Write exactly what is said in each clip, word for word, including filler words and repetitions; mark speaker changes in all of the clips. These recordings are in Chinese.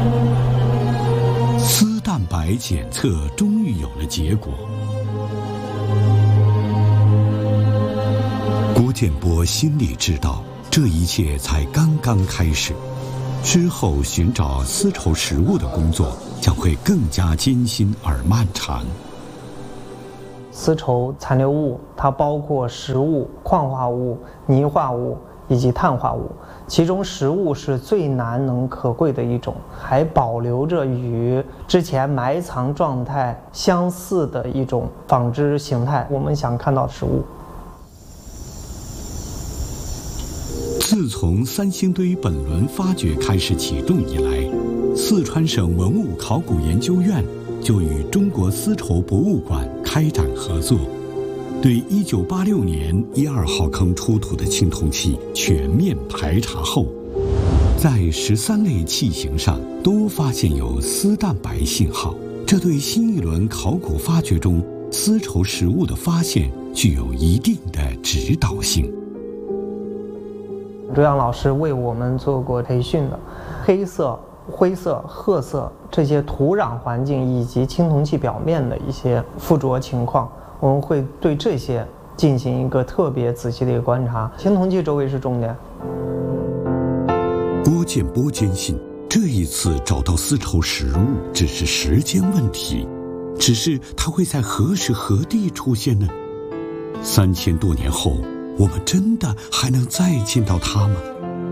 Speaker 1: 丝蛋白检测终于有了结果。郭建波心里知道，这一切才刚刚开始，之后寻找丝绸食物的工作将会更加艰辛而漫长。
Speaker 2: 丝绸残留物它包括食物、矿化物、泥化物以及碳化物，其中食物是最难能可贵的一种，还保留着与之前埋藏状态相似的一种纺织形态。我们想看到食物。
Speaker 1: 自从三星堆本轮发掘开始启动以来，四川省文物考古研究院就与中国丝绸博物馆开展合作，对一九八六年一二号坑出土的青铜器全面排查后，在十三类器型上都发现有丝蛋白信号，这对新一轮考古发掘中丝绸食物的发现具有一定的指导性。
Speaker 2: 周阳老师为我们做过培训的，黑色、灰色、褐色这些土壤环境以及青铜器表面的一些附着情况，我们会对这些进行一个特别仔细的一个观察。青铜器周围是重点。
Speaker 1: 郭建波坚信，这一次找到丝绸食物只是时间问题，只是它会在何时何地出现呢？三千多年后，我们真的还能再见到它吗？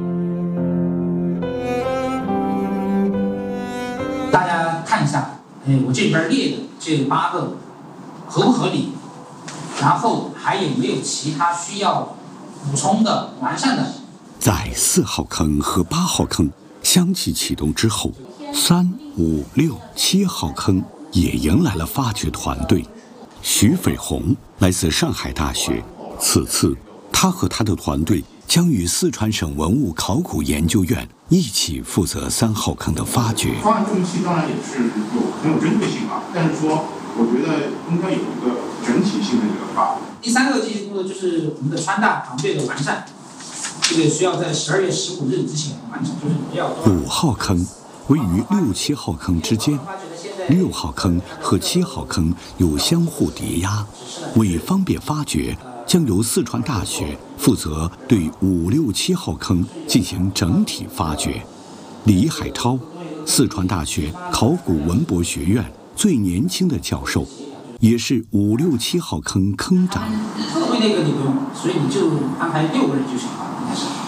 Speaker 3: 大家看一下，哎，我这边列的这八个合不合理？然后还有没有其他需要补充的、完善的？
Speaker 1: 在四号坑和八号坑相继启动之后，三、五、六、七号坑也迎来了发掘团队。徐飞鸿来自上海大学，此次他和他的团队将与四川省文物考古研究院一起负责三号坑的发掘。
Speaker 4: 方案重器当然也是有很有针对性啊，但是说我觉得应该有一个整体性的一个发展。
Speaker 3: 第三个技术工作就是我们的穿戴防备的完善，这个需要在十二月十五日之前完成，就是不要。
Speaker 1: 五号坑位于六七号坑之间，六号坑和七号坑有相互叠压，为方便发掘，将由四川大学负责对五六七号坑进行整体发掘。李海超，四川大学考古文博学院最年轻的教授，也是五六七号坑坑长。
Speaker 3: 特规那个你不用，所以你就安排六个人就行了，应该是。